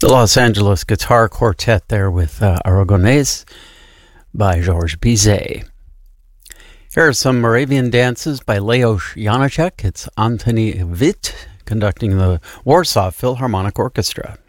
The Los Angeles Guitar Quartet there with Aragonés by Georges Bizet. Here are some Moravian dances by Leos Janáček. It's Antoni Vit conducting the Warsaw Philharmonic Orchestra.